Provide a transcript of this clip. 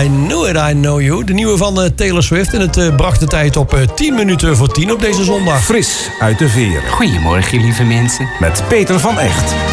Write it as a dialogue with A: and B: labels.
A: I Knew It, I Know You. De nieuwe van Taylor Swift. En het bracht de tijd op 10 minuten voor 10 op deze zondag.
B: Fris uit de veren.
C: Goedemorgen, lieve mensen.
B: Met Peter van Echt.